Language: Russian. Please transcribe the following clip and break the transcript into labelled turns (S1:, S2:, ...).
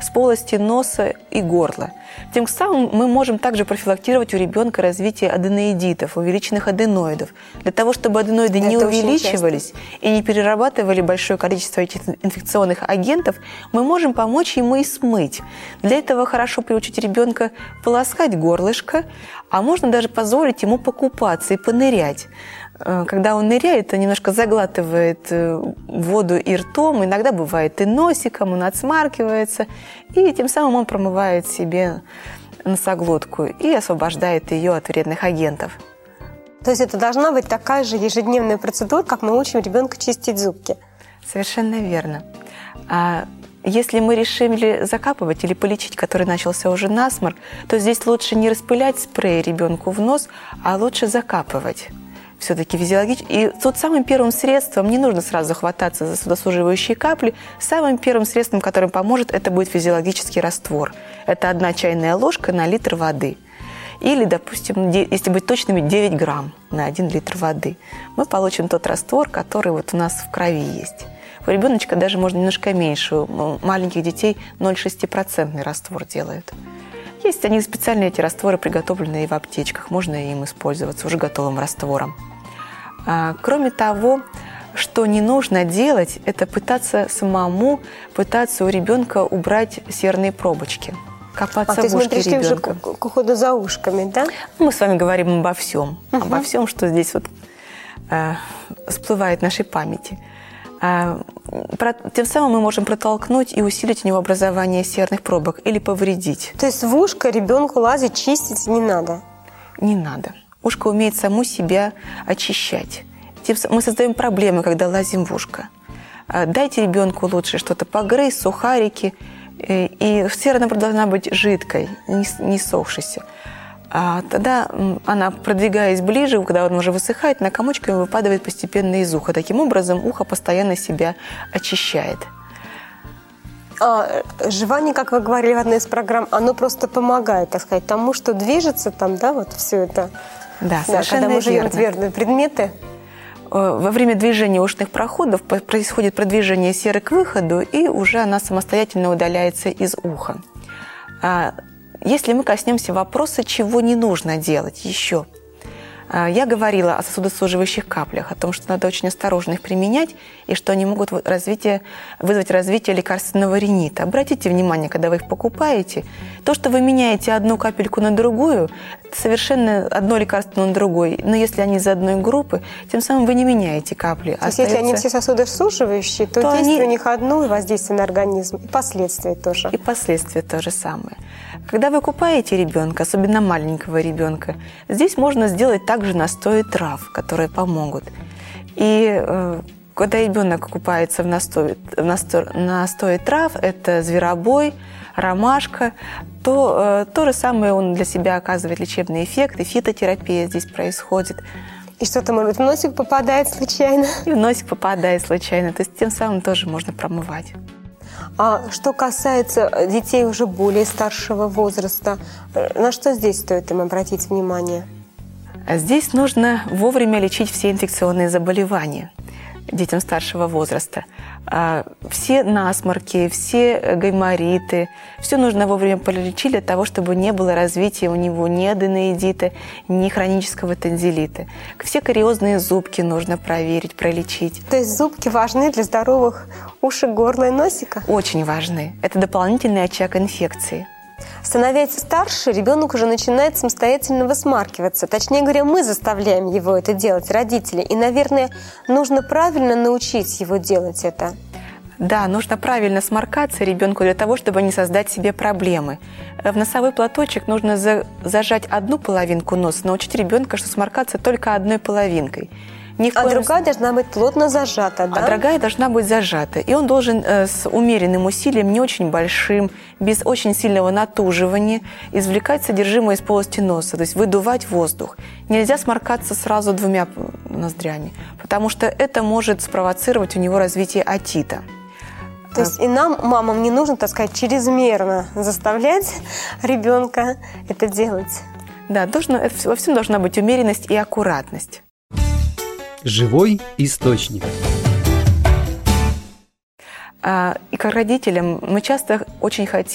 S1: с полости носа и горла. Тем самым мы можем также профилактировать у ребенка развитие аденоидитов, увеличенных аденоидов. Для того, чтобы аденоиды не увеличивались и не перерабатывали большое количество этих инфекционных агентов, мы можем помочь ему и смыть. Для этого хорошо приучить ребенка полоскать горлышко, а можно даже позволить ему покупаться и понырять. Когда он ныряет, он немножко заглатывает воду и ртом, иногда бывает и носиком, он отсмаркивается, и тем самым он промывает себе носоглотку и освобождает ее от вредных агентов.
S2: То есть это должна быть такая же ежедневная процедура, как мы учим ребенка чистить зубки?
S1: Совершенно верно. Если мы решили закапывать или полечить, который начался уже насморк, то здесь лучше не распылять спрей ребенку в нос, а лучше закапывать. Все-таки физиологически. И тут самым первым средством, не нужно сразу хвататься за судосуживающие капли, самым первым средством, которым поможет, это будет физиологический раствор. Это 1 чайная ложка на литр воды. Или, допустим, если быть точными, 9 грамм на 1 литр воды. Мы получим тот раствор, который вот у нас в крови есть. У ребеночка даже можно немножко меньше. У маленьких детей 0,6% раствор делают. Есть они специальные, эти растворы, приготовленные в аптечках. Можно им использоваться уже готовым раствором. Кроме того, что не нужно делать, это пытаться у ребенка убрать серные пробочки. Копаться в ушке ребенка. То есть мы пришли уже
S2: к уходу за ушками, да?
S1: Мы с вами говорим обо всем. Обо всем, что здесь вот всплывает в нашей памяти. Тем самым мы можем протолкнуть и усилить у него образование серных пробок или повредить.
S2: То есть в ушко ребенку лазить, чистить не надо?
S1: Не надо. Ушко умеет само себя очищать. Мы создаем проблемы, когда лазим в ушко. Дайте ребенку лучше что-то погрызть, сухарики. И сера, наоборот, должна быть жидкой, не сохшейся. А тогда она, продвигаясь ближе, когда он уже высыхает, на комочками выпадает постепенно из уха. Таким образом, ухо постоянно себя очищает.
S2: Жевание, как вы говорили в одной из программ, оно просто помогает, так сказать, тому, что движется там, да, вот все это.
S1: Да, совершенно
S2: когда мы жуем
S1: верно.
S2: твердые предметы.
S1: Во время движения ушных проходов происходит продвижение серы к выходу, и уже она самостоятельно удаляется из уха. Если мы коснемся вопроса, чего не нужно делать еще. Я говорила о сосудосуживающих каплях, о том, что надо очень осторожно их применять, и что они могут вызвать развитие лекарственного ринита. Обратите внимание, когда вы их покупаете, то, что вы меняете одну капельку на другую, это совершенно одно лекарство на другое. Но если они из одной группы, тем самым вы не меняете капли.
S2: То есть если они все сосудосуживающие, то действие у них одно, и воздействие на организм, и последствия тоже.
S1: И последствия то же самое. Когда вы купаете ребенка, особенно маленького ребенка, здесь можно сделать также настои трав, которые помогут. И когда ребенок купается в настое трав, это зверобой, ромашка, то то же самое он для себя оказывает лечебный эффект, и фитотерапия здесь происходит.
S2: И что-то, может быть, в носик попадает случайно?
S1: И в носик попадает случайно, то есть тем самым тоже можно промывать.
S2: А что касается детей уже более старшего возраста, на что здесь стоит им обратить внимание?
S1: Здесь нужно вовремя лечить все инфекционные заболевания детям старшего возраста. Все насморки, все гаймориты, все нужно вовремя полечить для того, чтобы не было развития у него ни аденоидита, ни хронического танзелита. Все кариозные зубки нужно проверить, пролечить.
S2: То есть зубки важны для здоровых ушек, горла и носика?
S1: Очень важны. Это дополнительный очаг инфекции.
S2: Становясь старше, ребенок уже начинает самостоятельно высмаркиваться. Точнее говоря, мы заставляем его это делать, родители. И, наверное, нужно правильно научить его делать это.
S1: Да, нужно правильно сморкаться ребенку для того, чтобы не создать себе проблемы. В носовой платочек нужно зажать одну половинку носа, научить ребенка, что сморкаться только одной половинкой.
S2: А другая должна быть плотно зажата, да?
S1: А другая должна быть зажата. И он должен с умеренным усилием, не очень большим, без очень сильного натуживания, извлекать содержимое из полости носа, то есть выдувать воздух. Нельзя сморкаться сразу 2 ноздрями, потому что это может спровоцировать у него развитие отита.
S2: То есть и нам, мамам, не нужно, так сказать, чрезмерно заставлять ребенка это делать? Да,
S1: во всем должна быть умеренность и аккуратность.
S3: Живой источник.
S1: И как родителям мы часто очень хотим